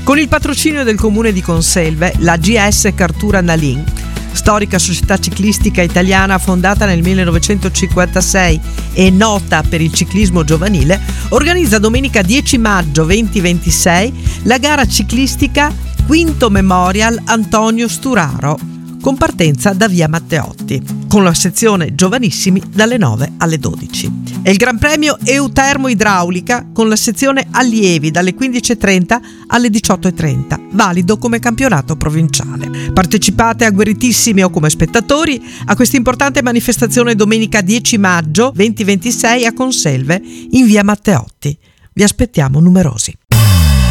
Con il patrocinio del comune di Conselve, la GS Cartura Nalin, storica società ciclistica italiana fondata nel 1956 e nota per il ciclismo giovanile, organizza domenica 10 maggio 2026 la gara ciclistica Quinto Memorial Antonio Sturaro, con partenza da via Matteotti, con la sezione giovanissimi dalle 9 alle 12. E il Gran Premio Eutermo Idraulica con la sezione allievi dalle 15.30 alle 18.30, valido come campionato provinciale. Partecipate agguerritissimi o come spettatori a questa importante manifestazione domenica 10 maggio 2026 a Conselve in via Matteotti. Vi aspettiamo numerosi.